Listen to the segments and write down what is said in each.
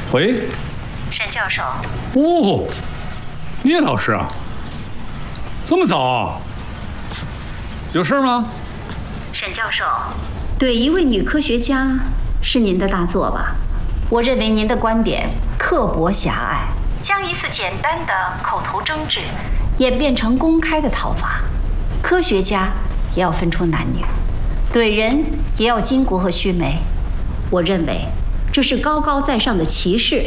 喂， 沈教授。 哦，聂老师啊，这么早啊？有事吗？ 沈教授，对一位女科学家是您的大作吧？我认为您的观点刻薄狭隘，将一次简单的口头争执演变成公开的讨伐。科学家也要分出男女，怼人也要巾帼和须眉。我认为这是高高在上的歧视。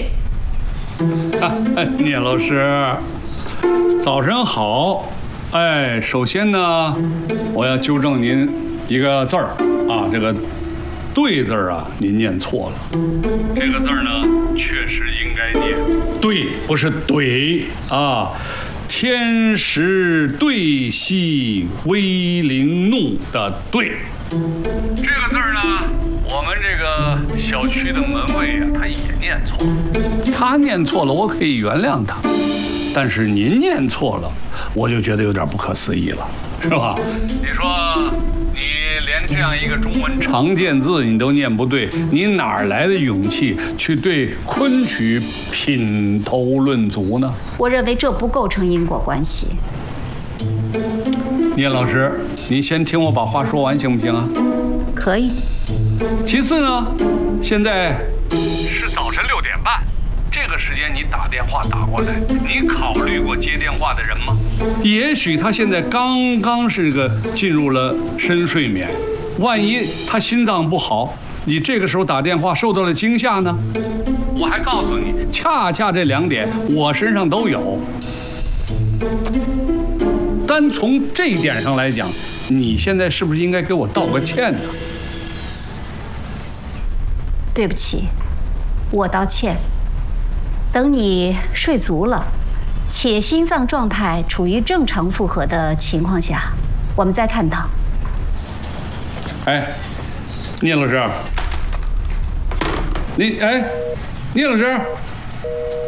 聂老师，早晨好。哎，首先呢，我要纠正您一个字儿啊，这个“对”字儿啊，您念错了。这个字儿呢，确实应该念“对”，不是“怼”啊。天时对兮威灵怒的“对”，这个字儿呢，我们这个小区的门卫啊，他也念错了。他念错了，我可以原谅他，但是您念错了，我就觉得有点不可思议了，是吧？你说你连这样一个中文常见字你都念不对，你哪来的勇气去对昆曲品头论足呢？ 我认为这不构成因果关系。 聂老师，您先听我把话说完行不行啊？ 可以。 其次呢，现在是早晨6点半，这个时间你打电话打过来，你考虑过接电话的人吗？也许他现在刚刚是进入了深睡眠，万一他心脏不好，你这个时候打电话受到了惊吓呢？我还告诉你，恰恰这2点我身上都有。单从这一点上来讲，你现在是不是应该给我道个歉呢？ 对不起，我道歉。等你睡足了，且心脏状态处于正常负荷的情况下，我们再探讨。 哎，聂老师，聂老师。